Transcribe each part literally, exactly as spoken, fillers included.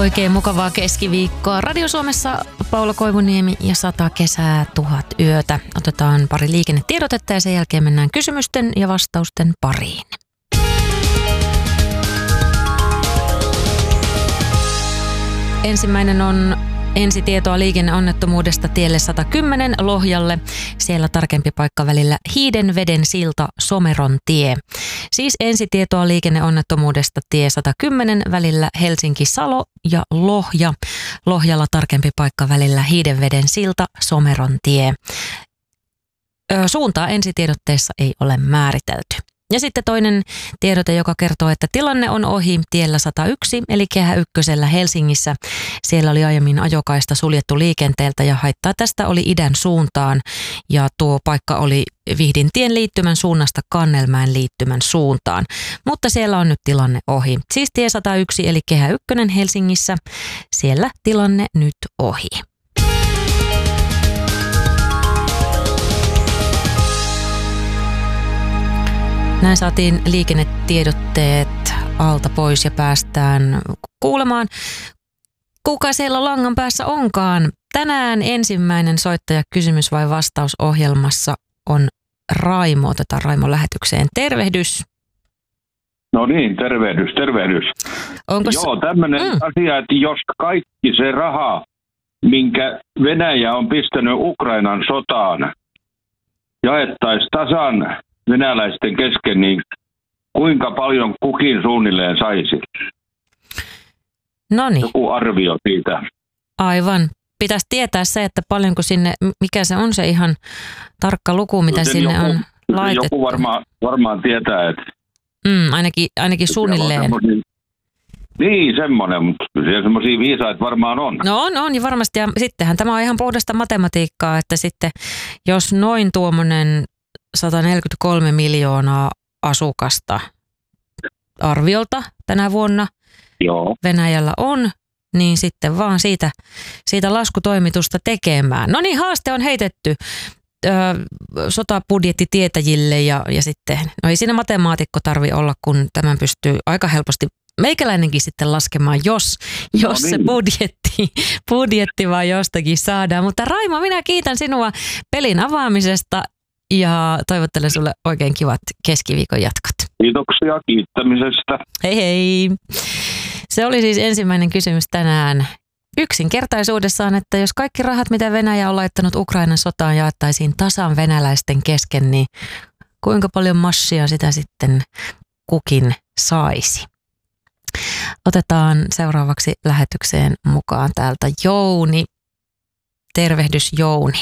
Oikein mukavaa keskiviikkoa. Radio Suomessa Paula Koivuniemi ja sata kesää, tuhat yötä. Otetaan pari liikennetiedotetta ja sen jälkeen mennään kysymysten ja vastausten pariin. Ensimmäinen on ensitietoa liikenneonnettomuudesta tielle sata kymmenen Lohjalle. Siellä tarkempi paikka välillä Hiidenveden silta Someron tie. Siis ensitietoa liikenneonnettomuudesta tie sata kymmenen välillä Helsinki-Salo ja Lohja. Lohjalla tarkempi paikka välillä Hiidenveden silta Someron tie. Suuntaa ensitiedotteessa ei ole määritelty. Ja sitten toinen tiedote, joka kertoo, että tilanne on ohi tiellä sata yksi, eli Kehä ykkösellä Helsingissä. Siellä oli aiemmin ajokaista suljettu liikenteeltä ja haittaa tästä oli idän suuntaan. Ja tuo paikka oli Vihdintien liittymän suunnasta Kannelmäen liittymän suuntaan. Mutta siellä on nyt tilanne ohi. Siis tie sata yksi, eli Kehä ykkönen Helsingissä. Siellä tilanne nyt ohi. Näin saatiin liikennetiedotteet alta pois ja päästään kuulemaan, kuka siellä langan päässä onkaan. Tänään ensimmäinen soittaja kysymys vai vastaus ohjelmassa on Raimo. Otetaan Raimo lähetykseen. Tervehdys. No niin, tervehdys, tervehdys. Onko Joo, tämmöinen mm. asia, että jos kaikki se raha, minkä Venäjä on pistänyt Ukrainan sotaan, jaettaisiin tasan venäläisten kesken, niin kuinka paljon kukin suunnilleen saisi? Noniin. Joku arvio siitä. Aivan. Pitäisi tietää se, että paljonko sinne, mikä se on se ihan tarkka luku, mitä sinne joku, on laitettu. Joku varmaan, varmaan tietää, että... Mm, ainakin, ainakin suunnilleen. Niin, semmoinen, mutta siellä semmoisia viisaita varmaan on. No on, on ja varmasti. Ja sittenhän tämä on ihan puhdasta matematiikkaa, että sitten jos noin tuommoinen sata neljäkymmentäkolme miljoonaa asukasta arviolta tänä vuonna Joo. Venäjällä on, niin sitten vaan siitä, siitä laskutoimitusta tekemään. No niin, haaste on heitetty ö, sotabudjettitietäjille ja, ja sitten, no ei siinä matemaatikko tarvi olla, kun tämän pystyy aika helposti meikäläinenkin sitten laskemaan, jos, jos no niin. se budjetti, budjetti vaan jostakin saadaan. Mutta Raimo, minä kiitän sinua pelin avaamisesta. Ja toivottelen sulle oikein kivat keskiviikon jatkot. Kiitoksia kiittämisestä. Hei hei. Se oli siis ensimmäinen kysymys tänään. Yksinkertaisuudessaan, että jos kaikki rahat, mitä Venäjä on laittanut Ukrainan sotaan, jaettaisiin tasan venäläisten kesken, niin kuinka paljon massia sitä sitten kukin saisi? Otetaan seuraavaksi lähetykseen mukaan täältä Jouni. Tervehdys Jouni.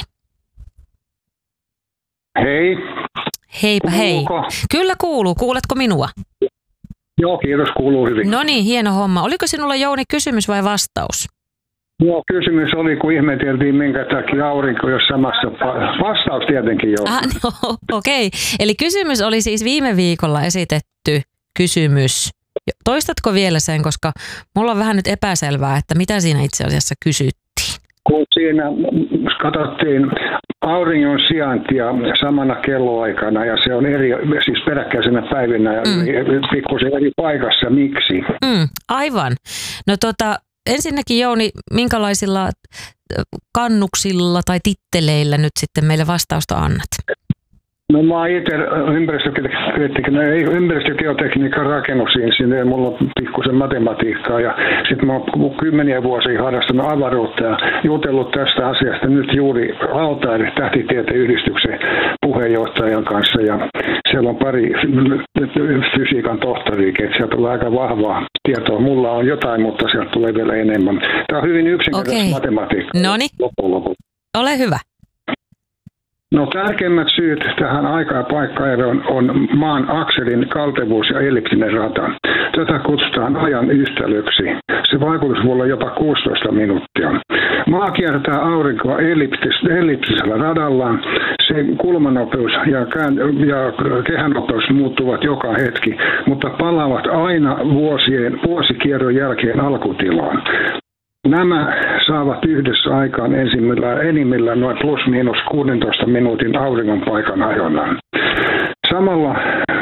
Hei. Heipä hei. Kyllä kuuluu. Kuuletko minua? Joo, kiitos. Kuuluu hyvin. No niin, hieno homma. Oliko sinulla Jouni kysymys vai vastaus? Joo, kysymys oli, kun ihmeteltiin, minkä takia aurinko jos samassa. Vastaus tietenkin joo. Ah, no, okei. Okay. Eli kysymys oli siis viime viikolla esitetty kysymys. Toistatko vielä sen, koska mulla on vähän nyt epäselvää, että mitä siinä itse asiassa kysyttiin? Kun siinä katsottiin auringon sijaintia samana kelloaikana ja se on eri, siis peräkkäisenä päivinä ja mm. pikkusen eri paikassa. Miksi? Mm, aivan. No tota, ensinnäkin Jouni, minkälaisilla kannuksilla tai titteleillä nyt sitten meille vastausta annat? No mä oon itse ympäristögeotekniikan rakennusinsinööri, mulla on pikkusen matematiikkaa ja sitten mä oon kymmeniä vuosia harrastanut avaruutta ja jutellut tästä asiasta nyt juuri Altair tähtitieteen yhdistyksen puheenjohtajan kanssa ja siellä on pari fysiikan tohtoriikin, että sieltä tulee aika vahvaa tietoa. Mulla on jotain, mutta sieltä tulee vielä enemmän. Tämä on hyvin yksinkertaista okay. matematiikkaa. Noniin, ole hyvä. No tärkeimmät syyt tähän aika- ja paikkaeroon on maan akselin kaltevuus ja elliptinen rata. Tätä kutsutaan ajan yhtälöksi. Se vaikutus voi olla jopa kuusitoista minuuttia. Maa kiertää aurinkoa elliptis- elliptisellä radallaan. Sen kulmanopeus ja, kään- ja kehänopeus muuttuvat joka hetki, mutta palaavat aina vuosien, vuosikierron jälkeen alkutilaan. Nämä saavat yhdessä aikaan ensimmillään enimmillään noin plus miinus kuusitoista minuutin auringon paikan ajonnan. Samalla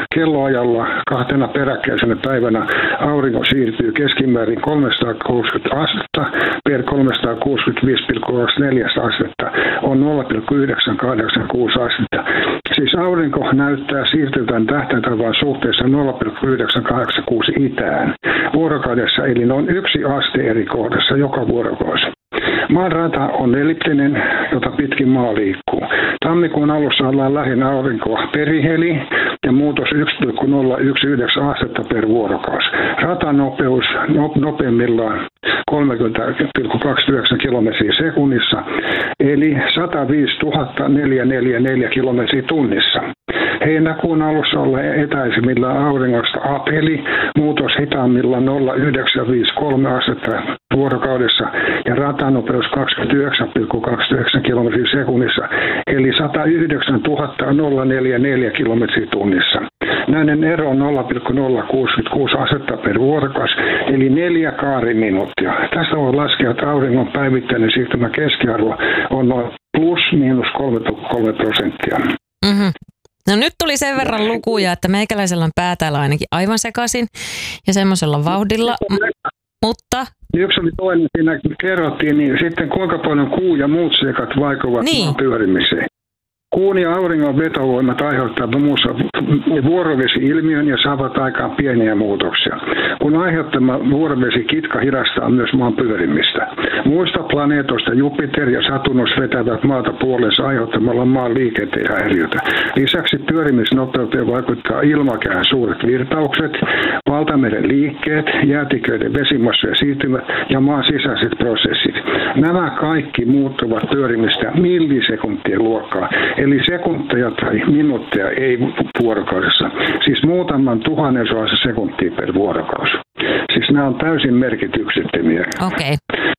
kelloajalla kahtena peräkkäisenä päivänä aurinko siirtyy keskimäärin kolmesataakuusikymmentä astetta per kolmesataakuusikymmentäviisi pilkku kaksikymmentäneljä astetta on nolla pilkku yhdeksänsataakahdeksankymmentäkuusi astetta. Siis aurinko näyttää siirtyvän tähtäintaivaan suhteessa nolla pilkku yhdeksänsataakahdeksankymmentäkuusi itään vuorokaudessa, eli noin yksi aste eri kohdassa joka vuorokausi. Maan rata on elliptinen, jota pitkin maa liikkuu. Tammikuun alussa ollaan lähinnä aurinkoa periheli ja muutos yksi pilkku nolla yksitoista astetta per vuorokausi. Ratanopeus nopeimmillaan kolmekymmentä pilkku kaksikymmentäyhdeksän kilometriä sekunnissa, eli sata viisi tuhatta neljäsataaneljäkymmentäneljä kilometriä tunnissa. Heinäkuun alussa ollaan etäisimmillään auringosta apeli, muutos hitaammillaan nolla pilkku yhdeksänsataaviisikymmentäkolme astetta vuorokaudessa ja ratanopeus kaksikymmentäyhdeksän pilkku kaksikymmentäyhdeksän kilometriä sekunnissa, eli sata yhdeksän tuhatta neljäsataaneljäkymmentäneljä kilometriä tunnissa. Näiden ero on nolla pilkku nolla kuusikymmentäkuusi astetta per vuorokausi, eli neljä kaariminuuttia. Tästä voi laskea, että auringon päivittäinen siirtymä keskiarvo on noin plus miinus kolme pilkku kolme prosenttia. Mm-hmm. No nyt tuli sen verran lukuja, että meikäläisellä on pää täällä ainakin aivan sekaisin ja semmoisella vauhdilla, M- mutta... Yksi oli toinen, siinä kerrottiin, niin sitten kuinka paljon kuu ja muut seikat vaikuttavat niin. maan pyörimiseen. Kuun ja auringon vetovoimat aiheuttavat muussa vuorovesi-ilmiön ja saavat aikaan pieniä muutoksia. Kun aiheuttama vuorovesikitka hidastaa myös maan pyörimistä. Muista planeetoista Jupiter ja Saturnus vetävät maata puolensa aiheuttamalla maan liikenteen häiriötä. Lisäksi pyörimisnopeuteen vaikuttaa ilmakään suuret virtaukset, valtameren liikkeet, jäätiköiden vesimassojen siirtymät ja maan sisäiset prosessit. Nämä kaikki muuttuvat pyörimistä millisekuntien luokkaa. Eli sekunteja tai minuutteja ei vuorokaudessa. Siis muutaman tuhannen sekuntia per vuorokausi. Siis nämä on täysin merkityksettömiä. Okei. Okay.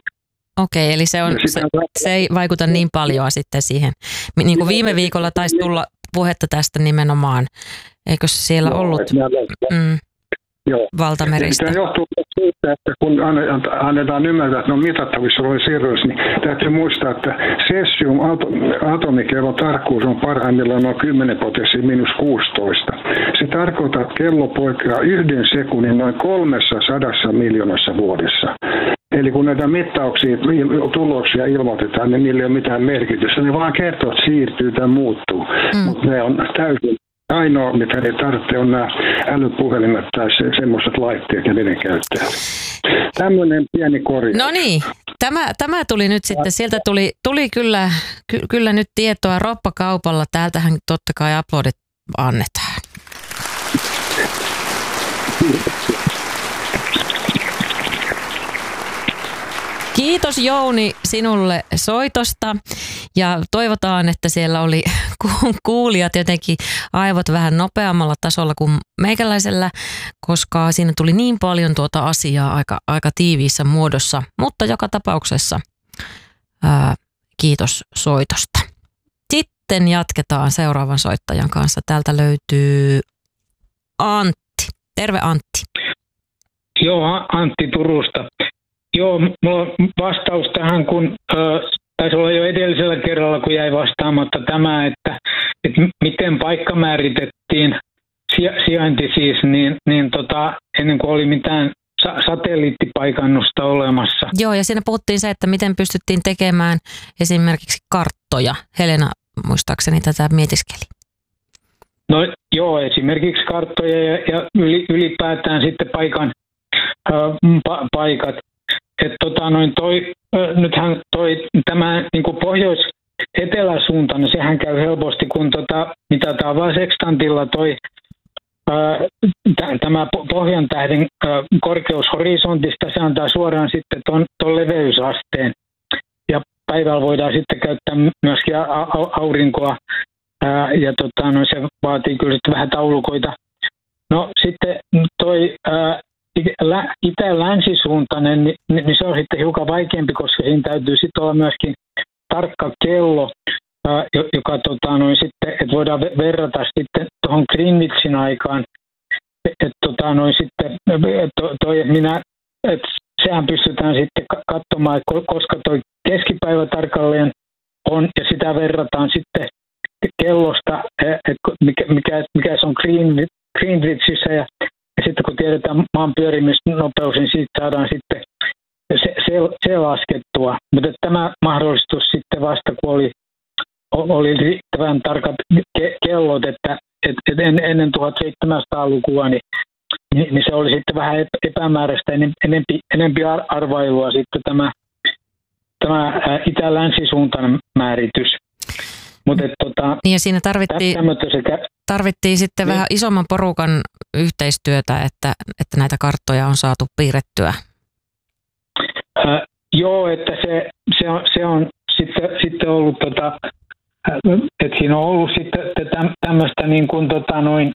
Okei, okay, eli se, on, se, se ei vaikuta niin paljon sitten siihen. Niin kuin viime viikolla taisi tulla puhetta tästä nimenomaan. Eikö siellä no, ollut mm, valtameristä? Tämä johtuu siitä, että kun annetaan ymmärtää, että ne on mitattavissa olevissa siirroissa, niin täytyy muistaa, että cesium-atomikellon tarkkuus on parhaimmillaan noin kymmenen potenssiin miinus kuusitoista. Se tarkoittaa, että kello poikkeaa yhden sekunnin noin kolmesataa miljoonassa vuodessa. Eli kun näitä mittauksia, tuloksia ilmoitetaan, niin niillä ei ole mitään merkitystä. Ne vaan kertoo, että siirtyy tai muuttuu. Mm. Mutta ne on täysin ainoa, mitä ne tarvitsee, on nämä älypuhelimet tai se, semmoiset laitteet ja niiden käyttäjät. Tämmöinen pieni korjaus. No niin, tämä, tämä tuli nyt sitten, sieltä tuli, tuli kyllä, ky, kyllä nyt tietoa roppakaupalla. Täältähän totta kai aplodit annetaan. Kiitos Jouni sinulle soitosta ja toivotaan, että siellä oli kuulijat jotenkin aivot vähän nopeammalla tasolla kuin meikäläisellä, koska siinä tuli niin paljon tuota asiaa aika, aika tiiviissä muodossa, mutta joka tapauksessa ää, kiitos soitosta. Sitten jatketaan seuraavan soittajan kanssa. Täältä löytyy Antti. Terve Antti. Joo, Antti Turusta. Joo, mulla on vastaus tähän, kun äh, taisi olla jo edellisellä kerralla, kun jäi vastaamatta tämä, että, että miten paikka määritettiin, sijainti siis, niin, niin tota, ennen kuin oli mitään sa- satelliittipaikannusta olemassa. Joo, ja siinä puhuttiin se, että miten pystyttiin tekemään esimerkiksi karttoja. Helena muistaakseni tätä mietiskeli. No joo, esimerkiksi karttoja ja, ja ylipäätään sitten paikan, äh, pa- paikat. Että tota noin toi, nythän toi tämä niin kuin pohjois-eteläsuunta, niin sehän käy helposti, kun tota, mitataan vaan sekstantilla toi ää, t- tämä pohjan tähden ää, korkeus horisontista, se antaa suoraan sitten ton, ton leveysasteen. Ja päivällä voidaan sitten käyttää myöskin a- a- aurinkoa ää, ja tota, no, se vaatii kyllä sitten vähän taulukoita. No sitten toi ää, itä- ja länsisuuntainen, niin, niin se on sitten hiukan vaikeampi, koska siinä täytyy sitten olla myöskin tarkka kello, ää, joka tota, noin sitten, että voidaan verrata sitten tuohon Greenwichin aikaan, että tota, noin sitten, to, toi, minä, et sehän pystytään sitten katsomaan, että koska tuo keskipäivä tarkalleen on, ja sitä verrataan sitten kellosta, että mikä, mikä, mikä se on Green, Greenwichissä ja, ja sitten kun tiedetään maan pyörimisnopeus, niin siitä saadaan sitten se, se, se laskettua. Mutta tämä mahdollistus sitten vasta, kun oli, oli riittävän tarkat ke, kellot, että et, et ennen tuhatseitsemänsataalukua, niin, niin se oli sitten vähän epämääräistä, enempi, enempi arvailua sitten tämä, tämä itä-länsisuuntainen määritys. Mutta tota, niin ja siinä tarvittiin, tarvittiin sitten niin vähän isomman porukan yhteistyötä, että, että näitä karttoja on saatu piirrettyä. Äh, joo, että se, se, on, se on sitten, sitten ollut, tota, että siinä on ollut sitten tämmöistä niin kuin tota noin,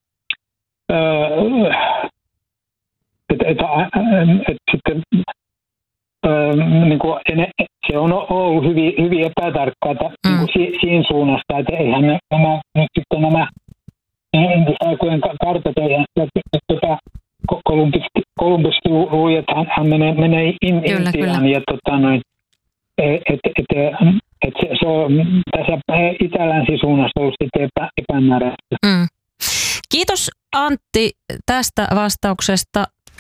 äh, että et, et, sitten äh, niin kuin, se on ollut hyvin, hyvin epätarkkaa mm. niin kuin si, siinä suunnasta, että eihän ne, nämä, nyt sitten nämä entisaikojen kartat, eihän tota, Kolumbuskin luuli, että hän, hän menee, menee in, kyllä, Intiaan kyllä. ja tota noin, että et, et, et se, se on tässä itä-länsisuunnassa ollut sitten epä, epämääräistä. Mm. Kiitos Antti tästä vastauksesta.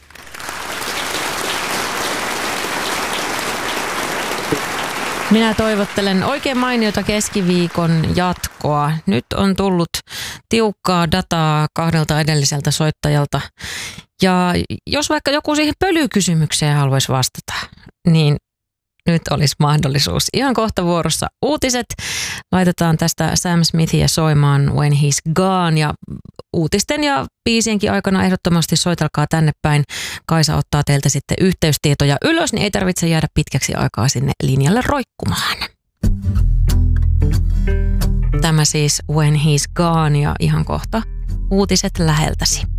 Minä toivottelen oikein mainiota keskiviikon jatkoa. Nyt on tullut tiukkaa dataa kahdelta edelliseltä soittajalta. Ja jos vaikka joku siihen pölykysymykseen haluaisi vastata, niin nyt olisi mahdollisuus. Ihan kohta vuorossa uutiset. Laitetaan tästä Sam Smithia soimaan When He's Gone. Ja uutisten ja biisienkin aikana ehdottomasti soitelkaa tänne päin. Kaisa ottaa teiltä sitten yhteystietoja ylös, niin ei tarvitse jäädä pitkäksi aikaa sinne linjalle roikkumaan. Tämä siis When He's Gone ja ihan kohta uutiset läheltäsi.